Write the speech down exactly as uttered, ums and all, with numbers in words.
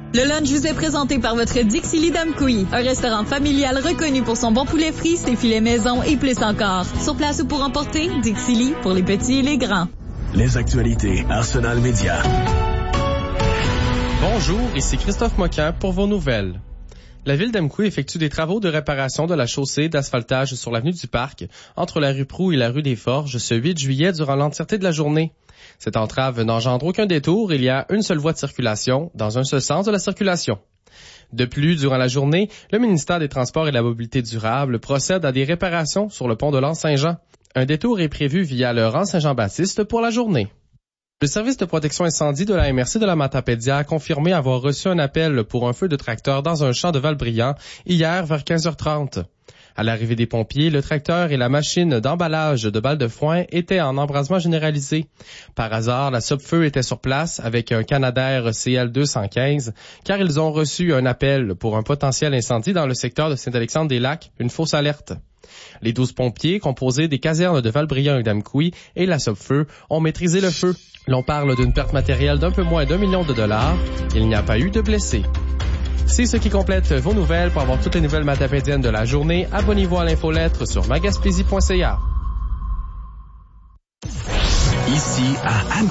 Le lunch vous est présenté par votre Dixili d'Amqui, un restaurant familial reconnu pour son bon poulet frit, ses filets maison et plus encore. Sur place ou pour emporter, Dixili pour les petits et les grands. Les actualités Arsenal Média. Bonjour, ici Christophe Moquin pour vos nouvelles. La ville d'Amqui effectue des travaux de réparation de la chaussée d'asphaltage sur l'avenue du Parc, entre la rue Proulx et la rue des Forges, ce huit juillet durant l'entièreté de la journée. Cette entrave n'engendre aucun détour, il y a une seule voie de circulation, dans un seul sens de la circulation. De plus, durant la journée, le ministère des Transports et de la Mobilité durable procède à des réparations sur le pont de l'Anse-Saint-Jean. Un détour est prévu via le rang Saint-Jean-Baptiste pour la journée. Le service de protection incendie de la M R C de la Matapédia a confirmé avoir reçu un appel pour un feu de tracteur dans un champ de Val-Brillant hier vers quinze heures trente. À l'arrivée des pompiers, le tracteur et la machine d'emballage de balles de foin étaient en embrasement généralisé. Par hasard, la Sopfeu était sur place avec un Canadair C L deux cent quinze, car ils ont reçu un appel pour un potentiel incendie dans le secteur de Saint-Alexandre-des-Lacs, une fausse alerte. Les douze pompiers, composés des casernes de Val-Brillant et d'Amqui, et la Sopfeu, ont maîtrisé le feu. L'on parle d'une perte matérielle d'un peu moins d'un million de dollars. Il n'y a pas eu de blessés. C'est ce qui complète vos nouvelles. Pour avoir toutes les nouvelles matapédiennes de la journée, abonnez-vous à l'infolettre sur magaspésie point c a. Ici à Am-